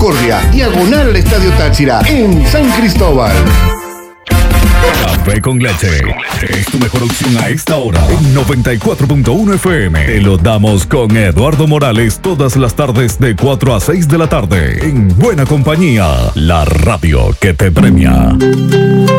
Concordia, diagonal al Estadio Táchira, en San Cristóbal. Café con leche es tu mejor opción a esta hora. En 94.1 FM. Te lo damos con Eduardo Morales todas las tardes de 4 a 6 de la tarde. En buena compañía, la radio que te premia.